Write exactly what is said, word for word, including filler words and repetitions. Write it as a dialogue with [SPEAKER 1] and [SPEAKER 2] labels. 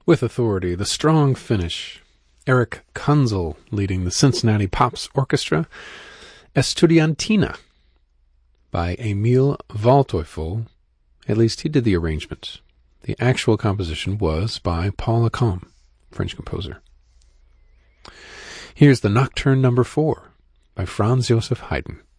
[SPEAKER 1] With authority, the strong finish. Eric Kunzel leading the Cincinnati Pops Orchestra, Estudiantina, by Emil Waldteufel. At least he did the arrangement. The actual composition was by Paul Lacombe, French composer. Here's the Nocturne number four by Franz Joseph Haydn.